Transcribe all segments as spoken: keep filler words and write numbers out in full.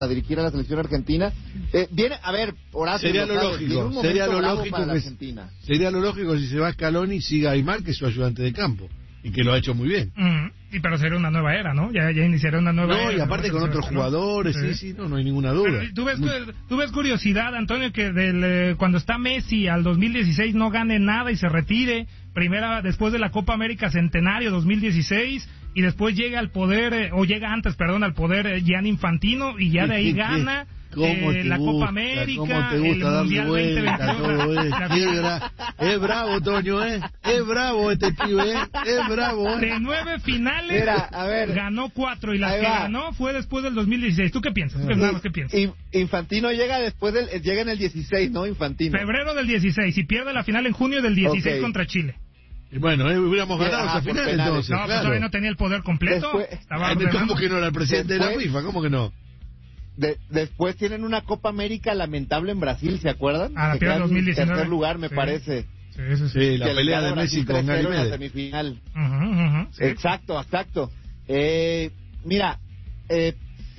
a dirigir a la selección argentina. Eh, viene, a ver, Horacio, sería lo sabes, lógico, sería lo lógico para que la Argentina. sería lo lógico si se va Scaloni siga Aymar, que es su ayudante de campo y que lo ha hecho muy bien. Mm, y pero sería una nueva era, ¿no? Ya, ya iniciará una nueva no, era. No, y aparte ¿no? con otros jugadores, sí, sí, sí, no, no hay ninguna duda. Pero, ¿tú, ves, muy... tú ves curiosidad, Antonio, que del, eh, cuando está Messi al dos mil dieciséis no gane nada y se retire, primera después de la Copa América Centenario dos mil dieciséis, y después llega al poder, eh, o llega antes, perdón, al poder eh, Gianni Infantino, y ya de ahí gana... Eh, la gusta, Copa América, ¿cómo te gusta el darle Mundial vuelta todo esto? Es bravo, Toño, ¿eh? Es bravo este pibe, ¿eh? Es bravo, ¿eh? De nueve finales, Mira, a ver, ganó cuatro, y las que ganó fue después del dos mil dieciséis. ¿Tú qué piensas? ¿Qué, nada más, ¿qué piensas? Infantino llega después del, llega en el dieciséis, ¿no? Infantino. Febrero del dieciséis, y pierde la final en junio del dieciséis okay. contra Chile. Y bueno, eh, hubiéramos ganado esa final entonces. No, claro. Pues todavía no tenía el poder completo. Después, Estaba ¿Cómo que no era el presidente después, de la FIFA? ¿Cómo que no? De, después tienen una Copa América lamentable en Brasil, ¿se acuerdan? Ah, la dos mil diecinueve. En tercer lugar, me sí. parece. Sí, eso sí. sí la que pelea de Messi con Gary en la semifinal. Uh -huh, uh -huh, sí. Exacto, exacto. Eh, mira, eh,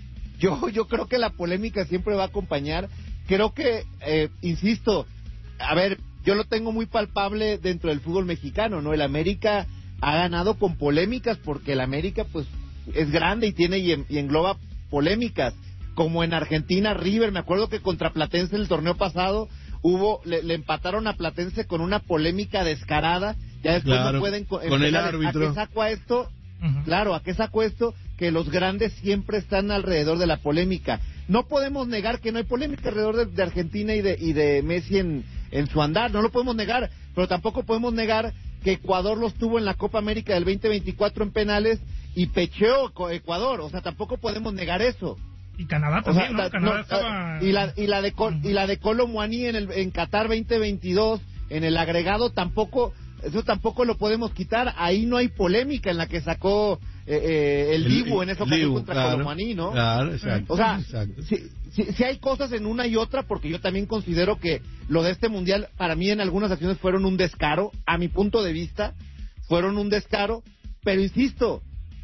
yo, yo creo que la polémica siempre va a acompañar. Creo que, eh, insisto, a ver, yo lo tengo muy palpable dentro del fútbol mexicano, ¿no? El América ha ganado con polémicas porque el América, pues, es grande y tiene y, en, y engloba polémicas. Como en Argentina, River, me acuerdo que contra Platense el torneo pasado hubo, le, le empataron a Platense con una polémica descarada, ya después claro, no pueden con empezar, el árbitro. ¿A qué saco a esto? Uh-huh. Claro, ¿a qué saco esto? Que los grandes siempre están alrededor de la polémica. No podemos negar que no hay polémica alrededor de, de Argentina y de, y de Messi en, en su andar, no lo podemos negar, pero tampoco podemos negar que Ecuador los tuvo en la Copa América del veinte veinticuatro en penales y pecheó Ecuador, o sea, tampoco podemos negar eso. Y Canadá también, o sea, ¿no? Canadá no, estaba... Y la, y la de Col, uh-huh. y la de Colo Muani en, el, en Qatar veinte veintidós, en el agregado, tampoco, eso tampoco lo podemos quitar. Ahí no hay polémica en la que sacó eh, eh, el, el Dibu en esa ocasión contra claro, Colo Muani, ¿no? Claro, exacto. O sea, exacto. Si, si, si hay cosas en una y otra, porque yo también considero que lo de este mundial, para mí en algunas acciones fueron un descaro, a mi punto de vista, fueron un descaro, pero insisto,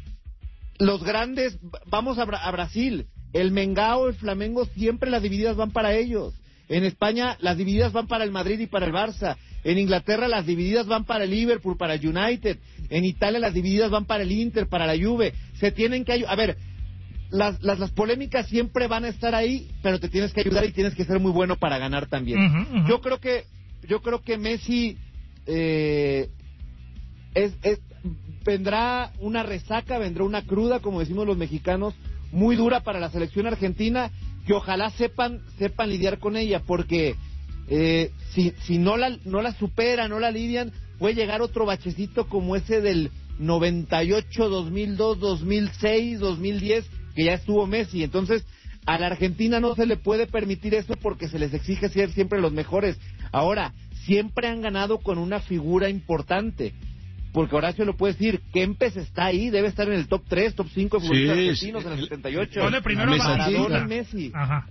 los grandes, vamos a, Bra- a Brasil, el Mengao, el Flamengo, siempre las divididas van para ellos. En España las divididas van para el Madrid y para el Barça. En Inglaterra las divididas van para el Liverpool, para el United. En Italia las divididas van para el Inter, para la Juve. Se tienen que ayudar. A ver, las, las, las polémicas siempre van a estar ahí, pero te tienes que ayudar y tienes que ser muy bueno para ganar también. Uh-huh, uh-huh. Yo creo que yo creo que Messi eh, es, es vendrá una resaca, vendrá una cruda, como decimos los mexicanos, muy dura para la selección argentina, que ojalá sepan sepan lidiar con ella, porque eh, si si no la no la superan, no la lidian, puede llegar otro bachecito como ese del noventa y ocho, dos mil dos, dos mil seis, dos mil diez, que ya estuvo Messi. Entonces a la Argentina no se le puede permitir eso porque se les exige ser siempre los mejores. Ahora, siempre han ganado con una figura importante, porque Horacio lo puede decir, Kempes está ahí, debe estar en el top tres, top cinco de futbolistas sí, argentinos sí, en el setenta y ocho. Pone primero Maradona y Messi. Ajá.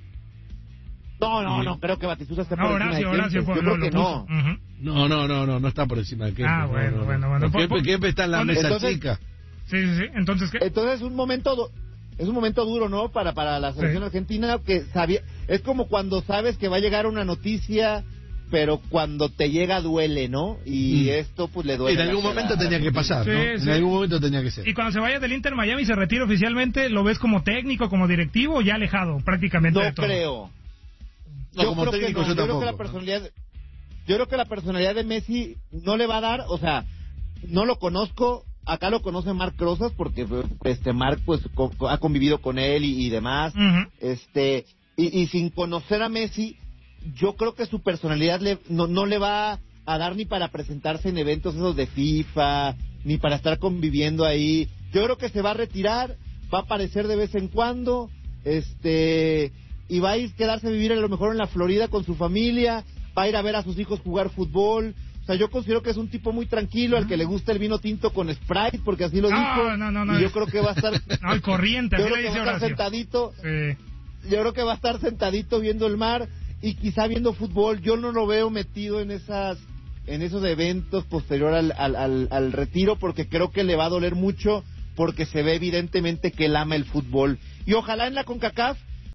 No, no, no, creo que Batistuta está por no, encima Horacio, de Kempes. Horacio, Yo lo, creo que lo no. Uh-huh. No, no, no, no, no está por encima de Kempes. Ah, bueno, no, no, bueno, no. bueno. Kempes, Kempes está en la mesa entonces, chica. Sí, sí, sí. Entonces, ¿qué? Entonces es un momento... Es un momento duro, ¿no? Para para la selección sí. argentina, que sabía, es como cuando sabes que va a llegar una noticia, pero cuando te llega duele, ¿no? Y mm. esto pues le duele. En algún momento tenía que pasar, sí, ¿no? Sí. En algún momento tenía que ser. Y cuando se vaya del Inter Miami y se retira oficialmente, ¿lo ves como técnico, como directivo o ya alejado prácticamente no de todo? Creo. No, yo como creo técnico que no. yo, yo tampoco. Creo que la personalidad, yo creo que la personalidad de Messi no le va a dar, o sea, no lo conozco. Acá lo conoce Marc Rosas porque este Marc pues co- ha convivido con él y, y demás. Uh-huh. Este y, y sin conocer a Messi, yo creo que su personalidad le, no, no le va a dar ni para presentarse en eventos esos de FIFA, ni para estar conviviendo ahí. Yo creo que se va a retirar, va a aparecer de vez en cuando, este y va a ir a quedarse a vivir a lo mejor en la Florida con su familia, va a ir a ver a sus hijos jugar fútbol. O sea, yo considero que es un tipo muy tranquilo, al que le gusta el vino tinto con Sprite, porque así lo no, dijo. No, no, no. Y yo creo que va a estar... No, el corriente, yo así creo le que dice va a estar Horacio. sentadito. Sí. Yo creo que va a estar sentadito viendo el mar y quizá viendo fútbol. Yo no lo veo metido en esas en esos eventos posterior al, al, al, al retiro, porque creo que le va a doler mucho, porque se ve evidentemente que él ama el fútbol. Y ojalá en la CONCACAF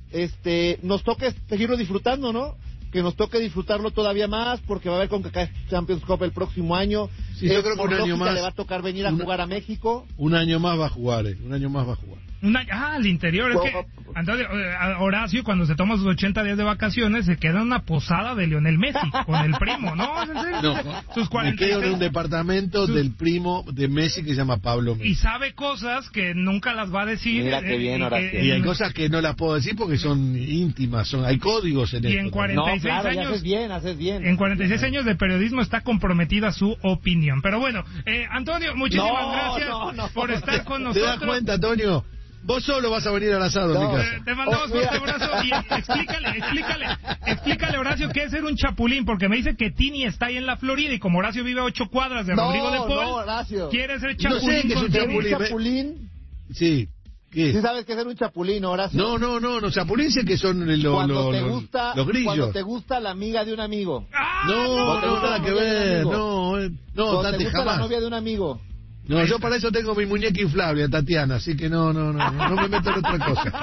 este, nos toque seguirlo disfrutando, ¿no? Que nos toque disfrutarlo todavía más, porque va a haber CONCACAF Champions Cup el próximo año. Sí, yo creo que un año más le va a tocar venir a una, jugar a México. Un año más va a jugar, eh, un año más va a jugar. Una, ah, al interior, es que entonces, Horacio, cuando se toma sus ochenta días de vacaciones, se queda en una posada de Lionel Messi, con el primo, ¿no? ¿En serio? No, sus cuarenta y seis, me quedo en un departamento sus... del primo de Messi que se llama Pablo Messi. Y sabe cosas que nunca las va a decir. Mira qué bien, eh, Horacio. que, y hay cosas que no las puedo decir porque son íntimas, son hay códigos en y esto. en cuarenta y seis no, claro, años, haces bien, haces bien. En cuarenta y seis años de periodismo está comprometida su opinión. Pero bueno, eh, Antonio, muchísimas no, gracias no, no, por estar con ¿Te nosotros. das cuenta, Antonio? Vos solo vas a venir al asado no, en mi casa. Eh, te mandamos oh, un abrazo y explícale, explícale, explícale, Horacio, qué es ser un chapulín, porque me dice que Tini está ahí en la Florida y como Horacio vive a ocho cuadras de no, Rodrigo de Paul, no, Horacio. quiere ser No sé chapulín qué es con un Tini. ¿Un chapulín? chapulín? Sí. ¿Qué? ¿Sí sabes qué es ser un chapulín, Horacio? No, no, no, los chapulines que son los, cuando los, te los, gusta, los grillos. Cuando te gusta la amiga de un amigo. ¡Ah, No, no, no, nada no, que no, ver, no, no, eh, no, Cuando Tati, te gusta jamás. la novia de un amigo. No, yo para eso tengo mi muñeca inflable, Tatiana, así que no, no, no, no me meto en otra cosa.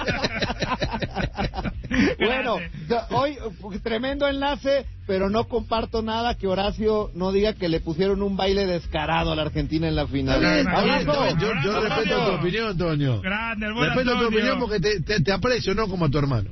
Bueno, hoy tremendo enlace, pero no comparto nada que Horacio no diga que le pusieron un baile descarado a la Argentina en la final. Está bien, está bien, Abrazo. está bien. Yo, yo Abrazo, respeto Antonio. tu opinión, Antonio. Grande, el buen Respeto tu Antonio. opinión porque te, te, te aprecio, no como a tu hermano.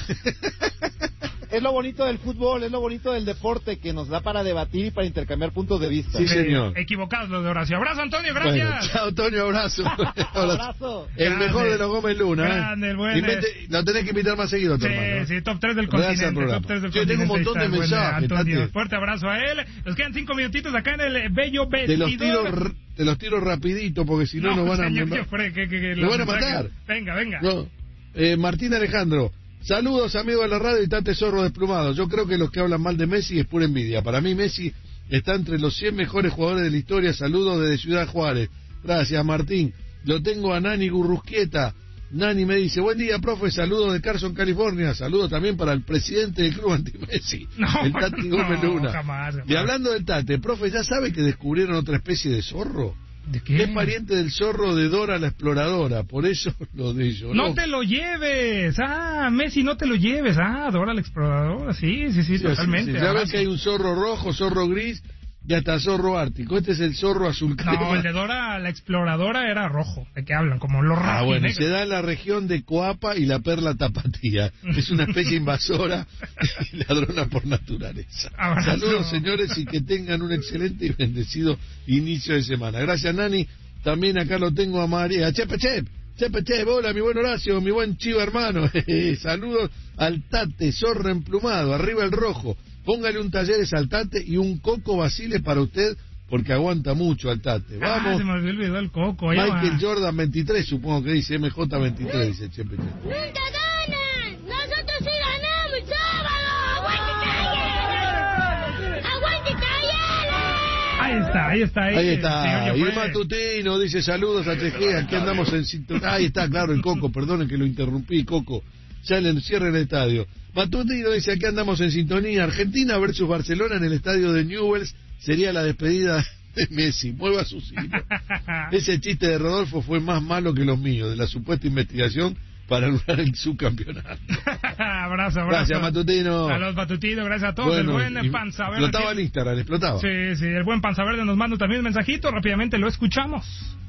Es lo bonito del fútbol, es lo bonito del deporte que nos da para debatir y para intercambiar puntos de vista. Sí, Eh, señor. Equivocados los de Horacio. Abrazo, Antonio, gracias. Bueno, chao, Antonio, abrazo. Abrazo. El Grande. mejor de los Gómez Luna, Grande, ¿eh? el buen, Invente- lo tenés que invitar más seguido a tu Sí, hermano. sí, top tres del Gracias al continente. programa. Top tres del Yo tengo un continente. montón de Está el buen mensajes, Antonio. Tati. Fuerte abrazo a él. Nos quedan cinco minutitos acá en el bello Te los tiro, vestidor. r- te los tiro rapidito porque si no, nos van a señor mandar. Joffre, que, que, que Lo los van a mensajes- matar. Venga, venga. No. Eh, Martín Alejandro, saludos amigos de la radio y Tate Zorro desplumado. Yo creo que los que hablan mal de Messi es pura envidia. Para mí Messi está entre los cien mejores jugadores de la historia. Saludos desde Ciudad Juárez. Gracias, Martín. Lo tengo a Nani Gurrusquieta. Nani me dice, buen día, profe, saludos de Carson, California. Saludos también para el presidente del club anti-Messi, No, el Tati no, Gómez Luna. jamás, jamás. Y hablando del Tate, profe, ¿ya sabe que descubrieron otra especie de zorro? ¿De qué? Es pariente del zorro de Dora la exploradora, por eso lo de ellos. No te lo lleves. Ah, Messi, no te lo lleves. Ah, Dora la exploradora. Sí, sí, sí, Sí, totalmente. sí, sí. Ya ves Abrazo. que hay un zorro rojo, zorro gris y hasta zorro ártico. Este es el zorro azul No, crema. el de Dora la exploradora era rojo. ¿De qué hablan? Como los Ah, bueno, y rojinegros. se da en la región de Coapa y la perla tapatía. Es una especie invasora y ladrona por naturaleza. Abrazo. Saludos, señores, y que tengan un excelente y bendecido inicio de semana. Gracias, Nani. También acá lo tengo a María. Chepe, Chepe. Chepe, Chepe. Hola, mi buen Horacio, mi buen chivo hermano. Saludos al Tate, zorro emplumado. Arriba el rojo. Póngale un taller de saltate y un coco Basile para usted, porque aguanta mucho al Tate. Ah, Vamos. se me había olvidado el coco. ahí Michael va. Jordan veintitrés, supongo que dice M J veintitrés, dice Chepe Chepe. ¡Nunca ganan! ¡Nosotros sí ganamos el sábado! ¡Aguante Talleres! ¡Aguante Talleres! Ahí está, ahí está. Ahí está, señor y Joffre. Matutino dice saludos a T G, aquí andamos en sintonía. Ahí está, claro, el Coco, perdonen que lo interrumpí, Coco. Ya le cierre el estadio. Matutino dice aquí andamos en sintonía. Argentina versus Barcelona en el estadio de Newell's sería la despedida de Messi. Mueva su silla. Ese chiste de Rodolfo fue más malo que los míos, de la supuesta investigación para anular el subcampeonato. abrazo, abrazo. Gracias, Matutino. A los Matutinos, gracias a todos. Bueno, el buen y Panza Verde. explotaba el Instagram, explotaba. Sí, sí, el buen Panza Verde nos manda también un mensajito. Rápidamente lo escuchamos.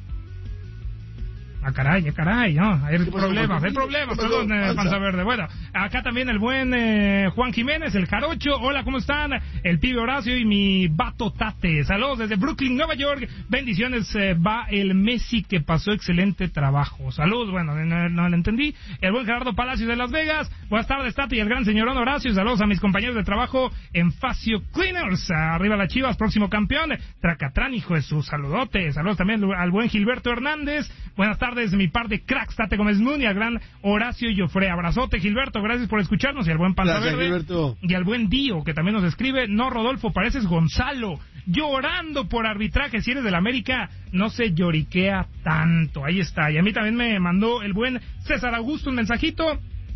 Ah, caray, ah, caray, no, hay pasó, problemas, Panza? hay problemas, ¿Qué pasó, perdón, eh, Panza? Panza Verde. Bueno, acá también el buen eh, Juan Jiménez, el Jarocho. Hola, ¿cómo están? El pibe Horacio y mi vato Tate. Saludos desde Brooklyn, Nueva York. Bendiciones, eh, va el Messi que pasó excelente trabajo. Saludos, bueno, no, no lo entendí. El buen Gerardo Palacios de Las Vegas. Buenas tardes, Tate y el gran señorón Horacio. Saludos a mis compañeros de trabajo en Facio Cleaners. Arriba las Chivas, próximo campeón. Tracatrán, hijo de su saludote. Saludos también al buen Gilberto Hernández. Buenas tardes, mi par de cracks, Tate Gómez Moon y al gran Horacio Joffre. Abrazote, Gilberto, gracias por escucharnos. Y al buen Panza Gracias, Verde. Gilberto. Y al buen Dio, que también nos escribe. No, Rodolfo, pareces Gonzalo. Llorando por arbitraje. Si eres del América, no se lloriquea tanto. Ahí está. Y a mí también me mandó el buen César Augusto un mensajito.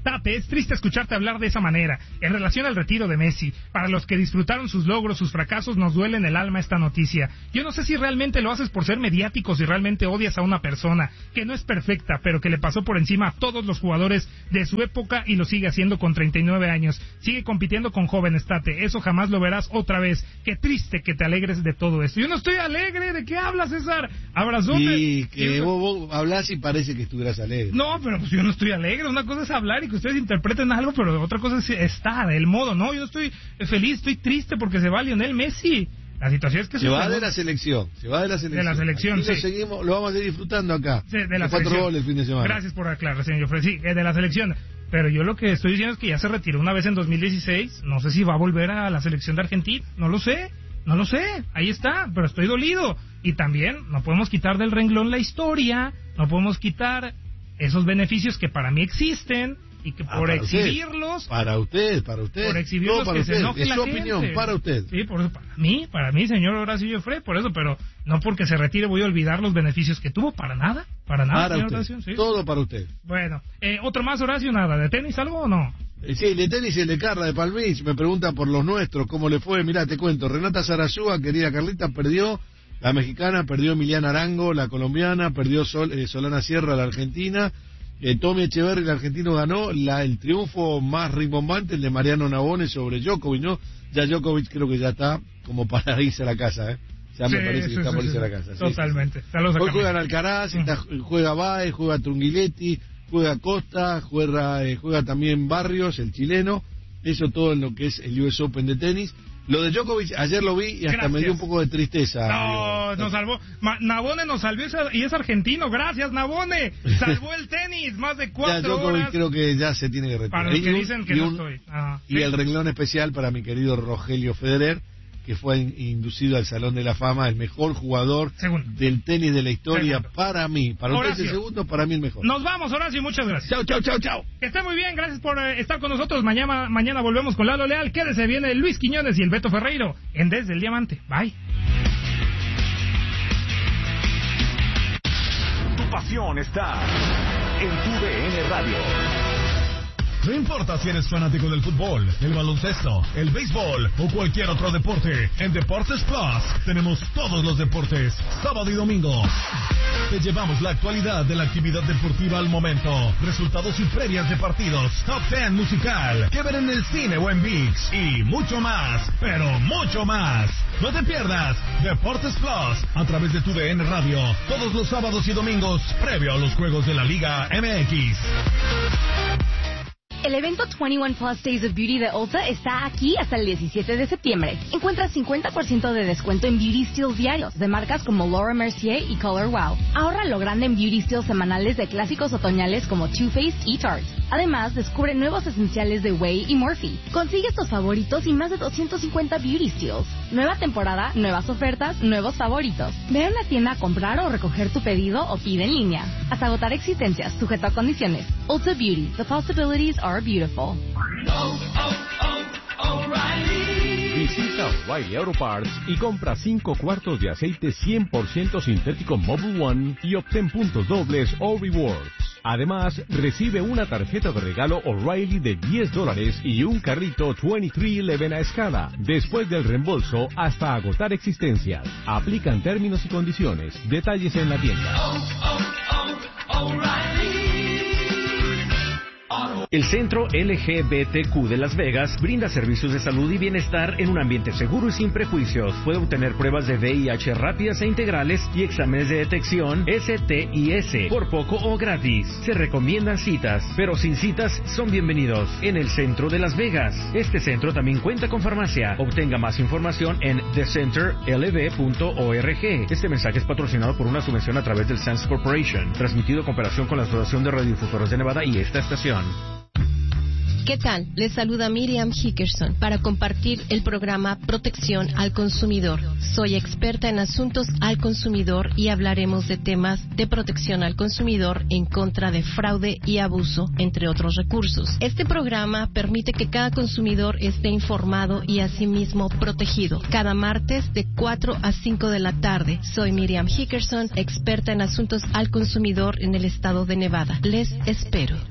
Tate, es triste escucharte hablar de esa manera. En relación al retiro de Messi, para los que disfrutaron sus logros, sus fracasos, nos duele en el alma esta noticia. Yo no sé si realmente lo haces por ser mediático, si realmente odias a una persona que no es perfecta, pero que le pasó por encima a todos los jugadores de su época y lo sigue haciendo con treinta y nueve años. Sigue compitiendo con jóvenes, Tate. Eso jamás lo verás otra vez. Qué triste que te alegres de todo esto. Yo no estoy alegre. ¿De qué hablas, César? Abrazote. Y que vos, vos hablás y parece que estuvieras alegre. No, pero pues yo no estoy alegre. Una cosa es hablar y que ustedes interpreten algo, pero otra cosa es estar, el modo, ¿no? Yo estoy feliz, estoy triste porque se va Lionel Messi. La situación es que se va de la selección, se va de la selección. De la selección, sí. Lo seguimos, lo vamos a ir disfrutando acá. Sí, de la cuatro goles el fin de semana. Gracias por aclarar, señor Joffre. Sí, de la selección. Pero yo lo que estoy diciendo es que ya se retiró una vez en dos mil dieciséis. No sé si va a volver a la selección de Argentina. No lo sé. No lo sé. Ahí está. Pero estoy dolido. Y también no podemos quitar del renglón la historia. No podemos quitar esos beneficios que para mí existen. Y que por ah, para exhibirlos... Usted, para usted, para usted. Por exhibirlos para que usted. se enoje es la su gente. opinión, para usted. Sí, por eso, para mí, para mí, señor Horacio Joffre, por eso, pero no porque se retire voy a olvidar los beneficios que tuvo, para nada, para nada, para señor usted. Horacio. ¿Sí? Todo para usted. Bueno, eh, otro más, Horacio, nada, ¿de tenis algo o no? Eh, sí, de tenis el de Carla de Palmich, me pregunta por los nuestros, cómo le fue. Mirá, te cuento, Renata Zarazúa, querida Carlita, perdió, la mexicana, perdió Emiliana Arango, la colombiana, perdió Sol, eh, Solana Sierra, la argentina. Eh, Tommy Echeverry, el argentino, ganó la, el triunfo más rimbombante, el de Mariano Navone sobre Djokovic, ¿no? Ya Djokovic creo que ya está como para irse a la casa, ¿eh? Ya me sí, parece sí, que sí, está sí, por irse sí. a la casa. Totalmente. Sí, sí, sí. Hoy juegan Alcaraz, uh-huh. está, juega Baez, juega Trunguiletti, juega Costa, juega, eh, juega también Barrios, el chileno. Eso todo en lo que es el U S Open de tenis. Lo de Djokovic, ayer lo vi y hasta Gracias. me dio un poco de tristeza. No, amigo. Nos salvó. Ma, Navone nos salvó y es argentino. Gracias, Navone. Salvó el tenis, más de cuatro ya, Djokovic horas. creo que ya se tiene que retirar. Para los que dicen que y no un, estoy. Ah, y ¿sí? el renglón especial para mi querido Rogelio Federer, que fue inducido al Salón de la Fama, el mejor jugador segundo. del tenis de la historia. Segundo. Para mí. Para ustedes el segundo, para mí el mejor. Nos vamos, Horacio, muchas gracias. Chau, chau, chau, chau. Que esté muy bien, gracias por eh, estar con nosotros. Mañana, mañana volvemos con Lalo Leal. Quédese, viene Luis Quiñones y el Beto Ferreiro en Desde el Diamante. Bye. Tu pasión está en tu D N Radio. No importa si eres fanático del fútbol, el baloncesto, el béisbol o cualquier otro deporte, en Deportes Plus tenemos todos los deportes, sábado y domingo. Te llevamos la actualidad de la actividad deportiva al momento, resultados y previas de partidos, top ten musical, que ver en el cine o en ViX y mucho más, pero mucho más. No te pierdas Deportes Plus a través de tu D N Radio, todos los sábados y domingos, previo a los juegos de la Liga M X. El evento veintiuno Plus Days of Beauty de Ulta está aquí hasta el diecisiete de septiembre. Encuentra cincuenta por ciento de descuento en Beauty Steals diarios de marcas como Laura Mercier y Color Wow. Ahorra lo grande en Beauty Steals semanales de clásicos otoñales como Too Faced y Tarte. Además, descubre nuevos esenciales de Way y Morphe. Consigue tus favoritos y más de doscientos cincuenta Beauty Steals. Nueva temporada, nuevas ofertas, nuevos favoritos. Ve a una tienda a comprar o recoger tu pedido o pide en línea. Hasta agotar existencias, sujeto a condiciones. Ulta Beauty. The possibilities are beautiful. Oh, oh, oh, O'Reilly. Visita O'Reilly Auto Parts y compra cinco cuartos de aceite cien por ciento sintético Mobil One y obtén puntos dobles o rewards. Además, recibe una tarjeta de regalo O'Reilly de diez dólares y un carrito veintitrés once a escala. Después del reembolso, hasta agotar existencias. Aplican términos y condiciones. Detalles en la tienda. Oh, oh, oh, O'Reilly. El Centro L G B T Q de Las Vegas brinda servicios de salud y bienestar en un ambiente seguro y sin prejuicios. Puede obtener pruebas de V I H rápidas e integrales y exámenes de detección S T I S por poco o gratis. Se recomiendan citas, pero sin citas son bienvenidos en el Centro de Las Vegas. Este centro también cuenta con farmacia. Obtenga más información en the center l v punto org. Este mensaje es patrocinado por una subvención a través del Sense Corporation, transmitido en cooperación con la Asociación de Radiodifusoras de Nevada y esta estación. ¿Qué tal? Les saluda Miriam Hickerson para compartir el programa Protección al Consumidor. Soy experta en asuntos al consumidor y hablaremos de temas de protección al consumidor en contra de fraude y abuso, entre otros recursos. Este programa permite que cada consumidor esté informado y asimismo protegido. Cada martes de cuatro a cinco de la tarde. Soy Miriam Hickerson, experta en asuntos al consumidor en el estado de Nevada. Les espero.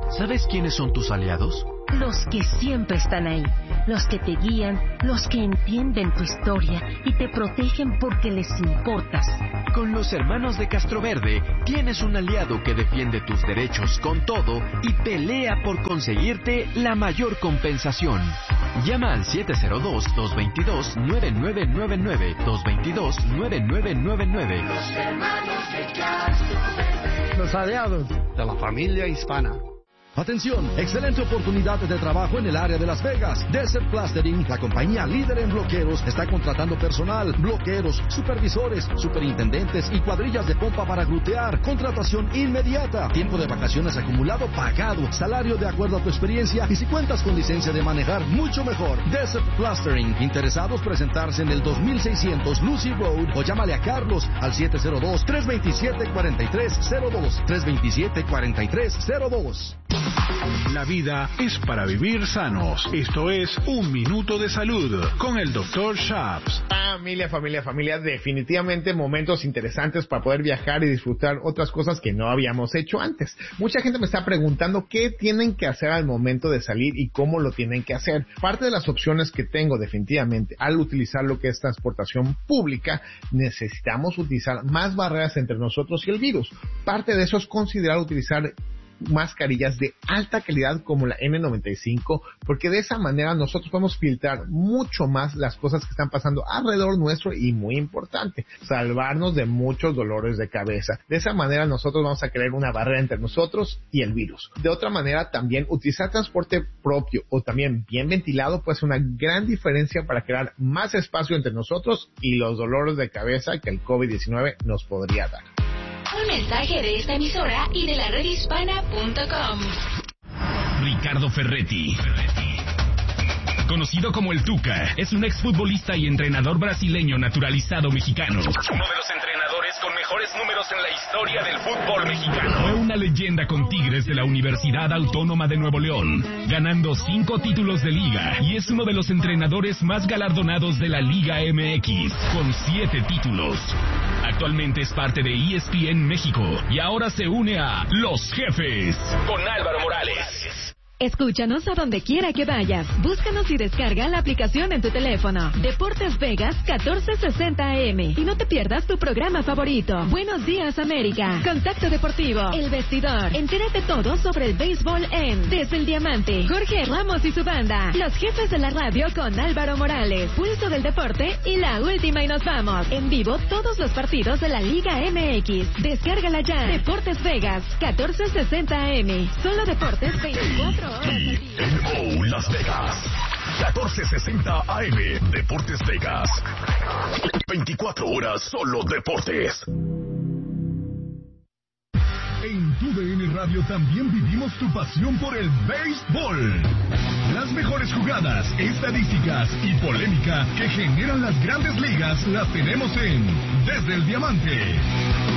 ¿Sabes quiénes son tus aliados? Los que siempre están ahí, los que te guían, los que entienden tu historia y te protegen porque les importas. Con los hermanos de Castroverde tienes un aliado que defiende tus derechos con todo y pelea por conseguirte la mayor compensación. Llama al siete cero dos, dos dos dos, nueve nueve nueve nueve, dos dos dos, nueve nueve nueve nueve. Los hermanos de Castroverde. Los aliados de la familia hispana. Atención, excelente oportunidad de trabajo en el área de Las Vegas. Desert Plastering, la compañía líder en bloqueros, está contratando personal, bloqueros, supervisores, superintendentes y cuadrillas de pompa para glutear. Contratación inmediata. Tiempo de vacaciones acumulado pagado. Salario de acuerdo a tu experiencia y si cuentas con licencia de manejar, mucho mejor. Desert Plastering. Interesados presentarse en el dos mil seiscientos Lucy Road o llámale a Carlos al siete cero dos, tres dos siete, cuatro tres cero dos. tres dos siete, cuatro tres cero dos. La vida es para vivir sanos. Esto es Un Minuto de Salud con el doctor Shaps. Familia, familia, familia, definitivamente momentos interesantes para poder viajar y disfrutar otras cosas que no habíamos hecho antes. Mucha gente me está preguntando qué tienen que hacer al momento de salir y cómo lo tienen que hacer. Parte de las opciones que tengo definitivamente al utilizar lo que es transportación pública, necesitamos utilizar más barreras entre nosotros y el virus. Parte de eso es considerar utilizar mascarillas de alta calidad como la N noventa y cinco, porque de esa manera nosotros podemos filtrar mucho más las cosas que están pasando alrededor nuestro y, muy importante, salvarnos de muchos dolores de cabeza. De esa manera nosotros vamos a crear una barrera entre nosotros y el virus. De otra manera, también utilizar transporte propio o también bien ventilado puede ser una gran diferencia para crear más espacio entre nosotros y los dolores de cabeza que el COVID diecinueve nos podría dar. Un mensaje de esta emisora y de la red hispana punto com. Ricardo Ferretti, conocido como el Tuca, es un exfutbolista y entrenador brasileño naturalizado mexicano. Uno de los entrenadores con mejores números en la historia del fútbol mexicano. Fue una leyenda con Tigres de la Universidad Autónoma de Nuevo León, ganando cinco títulos de liga, y es uno de los entrenadores más galardonados de la Liga M X, con siete títulos. Actualmente es parte de E S P N México y ahora se une a Los Jefes con Álvaro Morales. Escúchanos a donde quiera que vayas. Búscanos y descarga la aplicación en tu teléfono. Deportes Vegas catorce sesenta A M. Y no te pierdas tu programa favorito. Buenos días, América. Contacto Deportivo. El Vestidor. Entérate todo sobre el béisbol en Desde el Diamante. Jorge Ramos y su banda. Los Jefes de la radio con Álvaro Morales. Pulso del deporte y la última y nos vamos. En vivo todos los partidos de la Liga M X. Descárgala ya. Deportes Vegas catorce sesenta A M. Solo deportes veinticuatro. N O Las Vegas catorce sesenta A M. Deportes Vegas, veinticuatro horas solo deportes. En tu D N Radio también vivimos tu pasión por el béisbol. Las mejores jugadas, estadísticas y polémica que generan las grandes ligas las tenemos en Desde el Diamante.